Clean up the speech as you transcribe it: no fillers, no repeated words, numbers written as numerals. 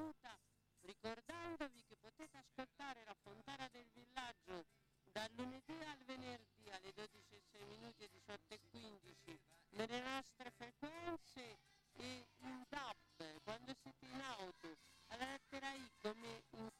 saluta ricordandovi che potete ascoltare la Fontana del Villaggio dal lunedì al venerdì alle 12:06 e 18:15 nelle nostre frequenze e in DAB quando siete in auto alla lettera I come in